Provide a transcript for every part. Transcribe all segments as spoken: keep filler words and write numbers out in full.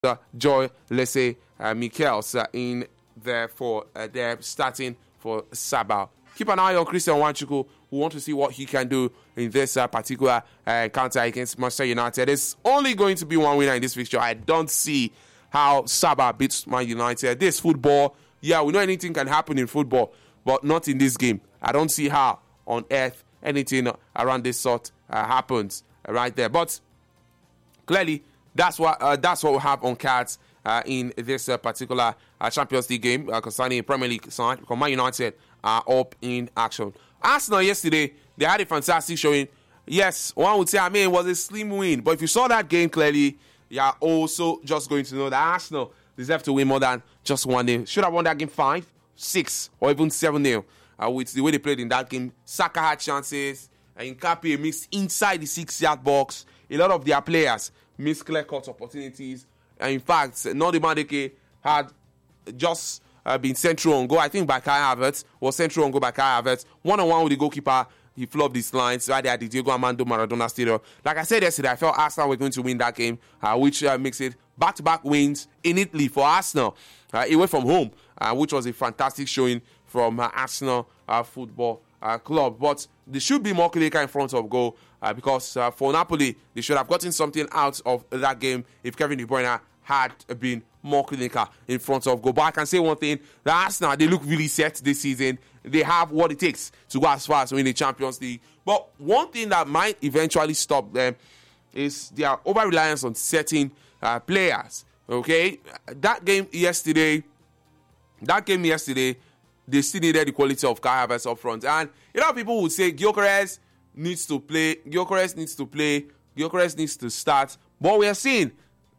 uh, Joy, let's say, uh, Michels uh, in there for uh, their starting for Sabah. Keep an eye on Christian Nwachukwu. We want to see what he can do in this uh, particular uh, encounter against Manchester United. There's only going to be one winner in this fixture. I don't see how Sabah beats Man United. This football, yeah, we know anything can happen in football, but not in this game. I don't see how on earth anything around this sort uh, happens uh, right there. But clearly, that's what uh, that's what we have on cards uh, in this uh, particular uh, Champions League game uh, concerning Premier League side. Because Man United are up in action. Arsenal yesterday, they had a fantastic showing. Yes, one would say, I mean, it was a slim win. But if you saw that game clearly, you're also just going to know that Arsenal deserve to win more than just one nil. Should have won that game five, six, or even seven nil. Uh, with the way they played in that game, Saka had chances. And Nkapie missed inside the six-yard box. A lot of their players missed clear-cut opportunities. And in fact, Noni Madueke had just uh, been sent through on goal. I think by Kai Havertz was sent through on goal by Kai Havertz. One-on-one with the goalkeeper. He flopped his lines right there at the Diego Armando Maradona Stadium. Like I said yesterday, I felt Arsenal were going to win that game, uh, which uh, makes it back-to-back wins in Italy for Arsenal, uh, away from home, uh, which was a fantastic showing from uh, Arsenal uh, Football uh, Club. But they should be more clinical in front of goal uh, because uh, for Napoli, they should have gotten something out of that game if Kevin De Bruyne had been more clinical in front of goal. But I can say one thing, the Arsenal, they look really set this season. They have what it takes to go as far as win the Champions League. But one thing that might eventually stop them is their over-reliance on certain uh, players. Okay? That game yesterday, that game yesterday, they still needed the quality of Kai Havertz up front. And a lot of people would say Gyökeres needs to play, Gyökeres needs to play, Gyökeres needs to start. But we are seeing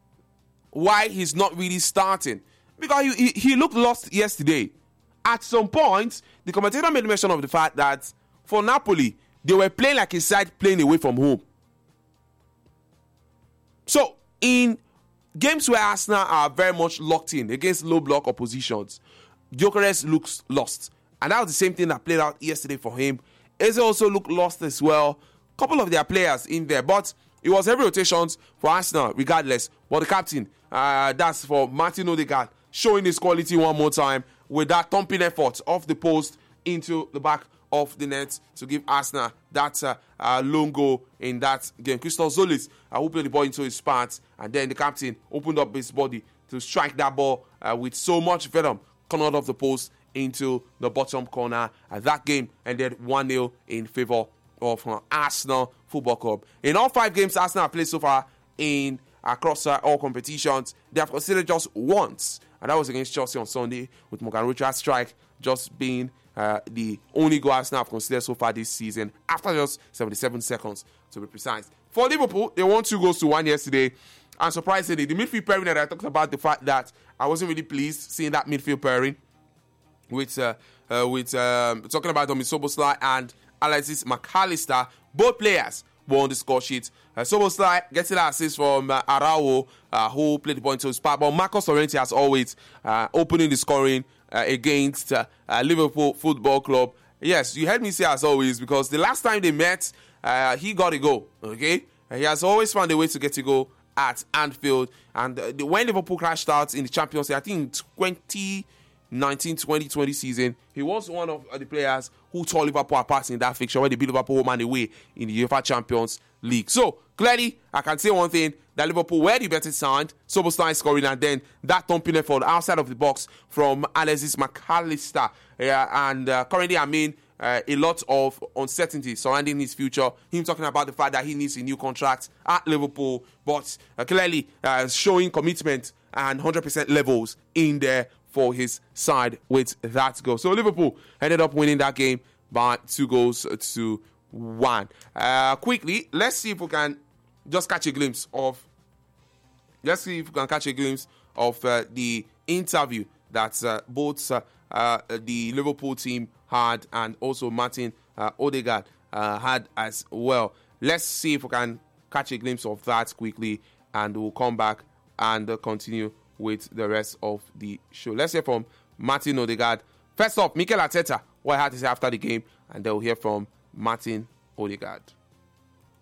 why he's not really starting. Because he, he, he looked lost yesterday. At some point, the commentator made mention of the fact that for Napoli, they were playing like a side playing away from home. So, in games where Arsenal are very much locked in against low block oppositions, Gyökeres looks lost. And that was the same thing that played out yesterday for him. Eze also looked lost as well. A couple of their players in there. But it was heavy rotations for Arsenal regardless. But the captain, uh, that's for Martin Odegaard, showing his quality one more time with that thumping effort off the post into the back of the net to give Arsenal that uh, uh, long goal in that game. Christos Zolis, uh, who played the ball into his pads, and then the captain opened up his body to strike that ball uh, with so much venom, cornered off the post into the bottom corner. Uh, that game ended one nil in favour of uh, Arsenal Football Club. In all five games Arsenal have played so far in across uh, all competitions, they have considered just once, and that was against Chelsea on Sunday, with Morgan Richards' strike just being uh, the only goal Arsenal have considered so far this season, after just seventy-seven seconds to be precise. For Liverpool, they won two goals to one yesterday, and surprisingly, the midfield pairing that I talked about, the fact that I wasn't really pleased seeing that midfield pairing with uh, uh, with um, talking about Domi Szoboszlai and Alexis McAllister, both players were on the score sheet. Uh, Szoboszlai getting an assist from uh, Araujo, uh, who played the ball into his path. But Marcos Llorente, as always, uh, opening the scoring uh, against uh, uh, Liverpool Football Club. Yes, you heard me say as always, because the last time they met, uh, he got a goal. Okay, uh, he has always found a way to get a goal at Anfield. And uh, the, when Liverpool crashed out in the Champions League, I think in twenty nineteen twenty twenty season, he was one of the players who tore Liverpool apart in that fixture when they beat Liverpool home and away in the UEFA Champions League. So, clearly, I can say one thing, that Liverpool were the better side, Szoboszlai scoring, and then that thumping effort outside of the box from Alexis McAllister. Yeah, and uh, currently, I mean, uh, a lot of uncertainty surrounding his future. Him talking about the fact that he needs a new contract at Liverpool, but uh, clearly uh, showing commitment and one hundred percent levels in there for his side with that goal. So Liverpool ended up winning that game by two goals to one. Uh, quickly, let's see if we can just catch a glimpse of. Let's see if we can catch a glimpse of uh, the interview that uh, both uh, uh, the Liverpool team had and also Martin uh, Odegaard uh, had as well. Let's see if we can catch a glimpse of that quickly, and we'll come back and uh, continue with the rest of the show. Let's hear from Martin Odegaard. First off, Mikel Arteta, what he had to say after the game, and then we'll hear from Martin Odegaard.